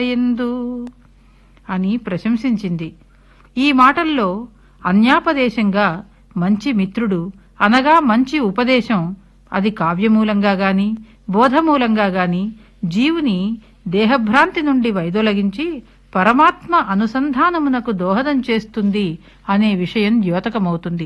ఎందు అని ప్రశంసించింది. ఈ మాటల్లో అన్యాపదేశంగా మంచి మిత్రుడు అనగా మంచి ఉపదేశం, అది కావ్యమూలంగా గాని బోధమూలంగా గాని జీవుని దేహభ్రాంతి నుండి వైదొలగించి పరమాత్మ అనుసంధానమునకు దోహదం చేస్తుంది అనే విషయం ద్యోతకమవుతుంది.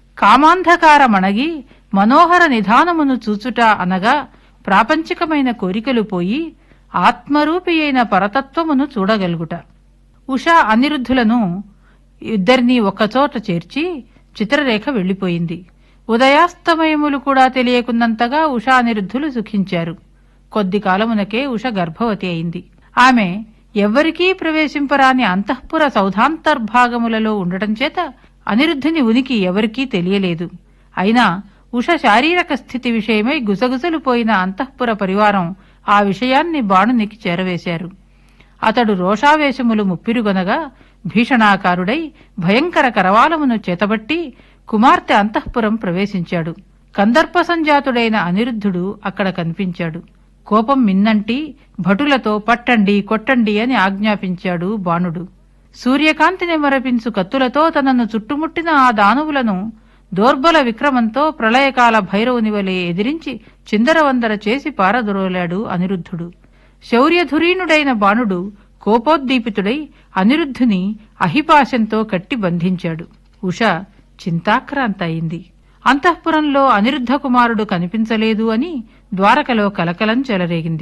కామాంధకారమణగి మనోహర నిధానమును చూచుట అనగా ప్రాపంచికమైన కోరికలు పోయి ఆత్మరూపి అయిన పరతత్వమును చూడగలుగుట. ఉషా అనిరుద్ధులను ఇద్దరినీ ఒక్కచోట చేర్చి చిత్రరేఖ వెళ్లిపోయింది. ఉదయాస్తమయములు కూడా తెలియకున్నంతగా ఉషా అనిరుద్ధులు సుఖించారు. కొద్ది కాలమునకే ఉష గర్భవతి అయింది. ఆమె ఎవ్వరికీ ప్రవేశింపరాని అంతఃపుర సౌధాంతర్భాగములలో ఉండటం చేత అనిరుద్ధుని ఉనికి ఎవరికీ తెలియలేదు. అయినా ఉష శారీరక స్థితి విషయమై గుసగుసలు పోయిన అంతఃపుర పరివారం ఆ విషయాన్ని బాణునికి చేరవేశారు. అతడు రోషావేశములు ముప్పిరుగొనగా భీషణాకారుడై భయంకర కరవాలమును చేతబట్టి కుమార్తె అంతఃపురం ప్రవేశించాడు. కందర్ప సంజాతుడైన అనిరుద్ధుడు అక్కడ కనిపించాడు. కోపం మిన్నంటి భటులతో పట్టండి కొట్టండి అని ఆజ్ఞాపించాడు బాణుడు. సూర్యకాంతిని మరపించు కత్తులతో తనను చుట్టుముట్టిన ఆ దానవులను దోర్బల విక్రమంతో ప్రళయకాల భైరవుని వలె ఎదిరించి చిందరవందర చేసి పారదొరలాడు అనిరుద్ధుడు. శౌర్యధురీనుడైన బాణుడు కోపోద్దీపితుడై అనిరుద్ధుని అహిపాశంతో కట్టి బంధించాడు. ఉష చింతాక్రాంత అయింది. అంతఃపురంలో అనిరుద్ధ కుమారుడు కనిపించలేదు అని ద్వారకలో కలకలం చెలరేగింది.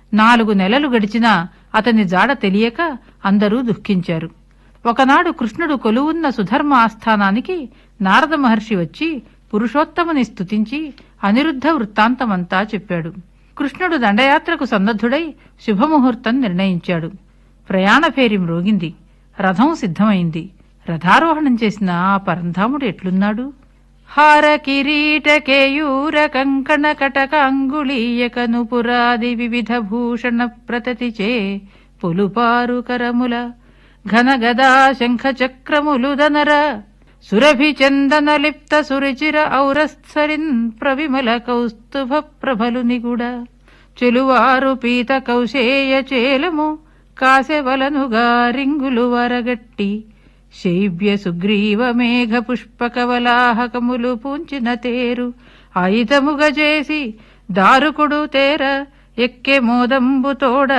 4 నెలలు గడిచినా అతని జాడ తెలియక అందరూ దుఃఖించారు. ఒకనాడు కృష్ణుడు కొలువున్న సుధర్మ ఆస్థానానికి నారద మహర్షి వచ్చి పురుషోత్తముని స్తుతించి అనిరుద్ధ వృత్తాంతమంతా చెప్పాడు. కృష్ణుడు దండయాత్రకు సన్నద్ధుడై శుభముహూర్తం నిర్ణయించాడు. ప్రయాణ ఫేరి మ్రోగింది. రథం సిద్ధమైంది. రథారోహణం చేసిన ఆ పరంధాముడు ఎట్లున్నాడు? హార కిరీట కేయూర కంకణ కటకాంగుళీయకను పురాది వివిధ భూషణ ప్రతతిచే పులుపారు కరముల ఘన గదా శంఖ చక్రములు దనర సురభి చందన లిప్త సురుచిర ఔరస్థరిన్ ప్రవిమల కౌస్తుభ ప్రభలు నిగుడ చెలువారు పీత కౌశేయ చేలము కాసెవలనుగా రింగులు వరగట్టి శైవ్య సుగ్రీవ మేఘ పుష్పకవలాహకములు పూంచిన తేరు ఆయుధముగజేసి దారుకుడు తేర ఎక్కె మోదంబుతోడ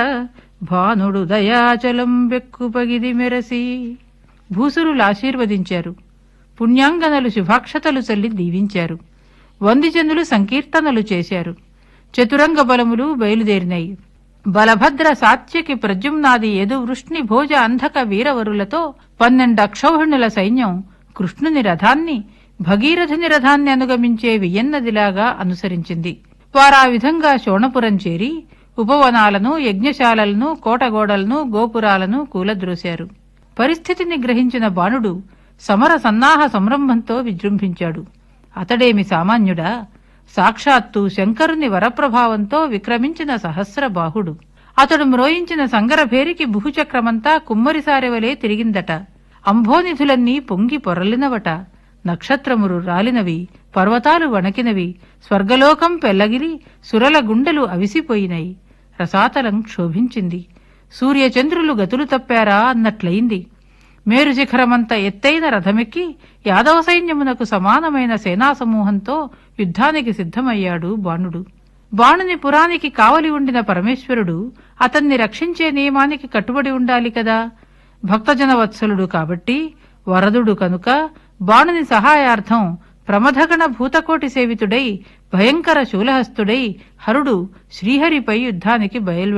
భానుడు దయాచలం బెక్కుపగిది మెరసి. భూసురులు ఆశీర్వదించారు. పుణ్యాంగనలు శుభాక్షతలు చల్లి దీవించారు. వందిజనులు సంకీర్తనలు చేశారు. చతురంగ బలములు బయలుదేరినాయి. బలభద్ర సాత్యకి ప్రద్యుమ్నాది యదు వృష్ణి భోజ అంధక వీరవరులతో 12 అక్షౌహిణుల సైన్యం కృష్ణుని రథాన్ని భగీరథుని రథాన్ని అనుగమించే వియన్నదిలాగా అనుసరించింది. వారా విధంగా శోణపురం చేరి ఉపవనాలను యజ్ఞశాలలను కోటగోడలను గోపురాలను కూలద్రోశారు. పరిస్థితిని గ్రహించిన బాణుడు సమర సన్నాహ సంరంభంతో విజృంభించాడు. అతడేమి సామాన్యుడా? సాక్షాత్తు శంకరుని వరప్రభావంతో విక్రమించిన సహస్రబాహుడు. అతడు మ్రోయించిన సంగరభేరికి భూచక్రమంతా కుమ్మరిసారెవలే తిరిగిందట. అంభోనిధులన్నీ పొంగి పొరలినవట. నక్షత్రములు రాలినవి, పర్వతాలు వణకినవి, స్వర్గలోకం పెల్లగిలి సురల గుండెలు అవిసిపోయినాయి. రసాతలం క్షోభించింది. సూర్యచంద్రులు గతులు తప్పారా అన్నట్లయింది. మేరు శిఖరమంత ఎత్తైన రథమెక్కి యాదవ సైన్యమునకు సమానమైన సేనాసమూహంతో యుద్ధానికి సిద్ధమయ్యాడు బాణుడు. బాణుని పురానికి కావలి ఉండిన పరమేశ్వరుడు అతన్ని రక్షించే నియమానికి కట్టుబడి ఉండాలి కదా. భక్తజనవత్సలుడు కాబట్టి, వరదుడు కనుక బాణుని సహాయార్థం ప్రమథగణ భూతకోటి సేవితుడై భయంకర శూలహస్తుడై హరుడు శ్రీహరిపై యుద్ధానికి బయల్వె